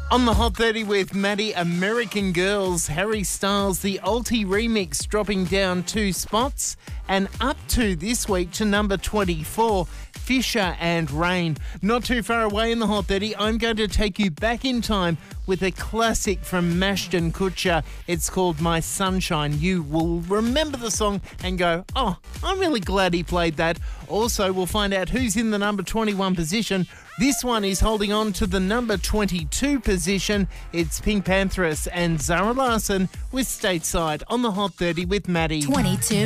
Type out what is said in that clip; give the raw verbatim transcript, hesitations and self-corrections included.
On the Hot thirty with Maddie, American Girls, Harry Styles, the Alti remix dropping down two spots, and up to this week to number twenty-four, Fisher and Rain. Not too far away in the Hot thirty, I'm going to take you back in time with a classic from Mashton Kutcher. It's called My Sunshine. You will remember the song and go, oh, I'm really glad he played that. Also, we'll find out who's in the number twenty-one position. This one is holding on to the number twenty-two position. It's Pink Pantheress and Zara Larsson with Stateside on the Hot thirty with Maddie. twenty-two.